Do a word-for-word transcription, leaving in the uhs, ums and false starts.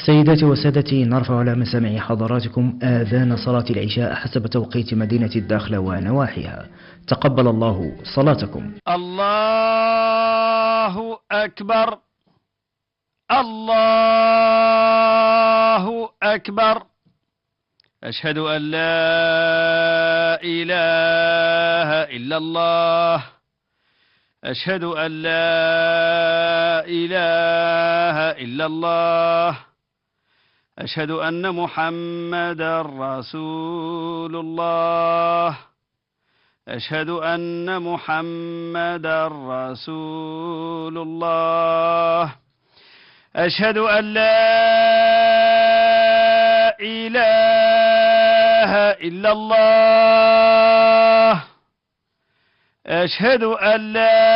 سيداتي وسادتي، نرفع على مسامع حضراتكم آذان صلاة العشاء حسب توقيت مدينة الداخلة ونواحيها. تقبل الله صلاتكم. الله أكبر، الله أكبر. أشهد أن لا إله إلا الله، أشهد أن لا إله إلا الله، أشهد أن محمدا رسول الله، أشهد أن محمدا رسول الله، أشهد أن لا إله إلا الله، أشهد أن لا